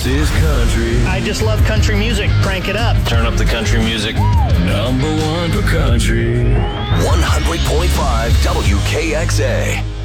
This is country. I just love country music. Crank it up. Turn up the country music. Number one for country. 100.5 WKXA.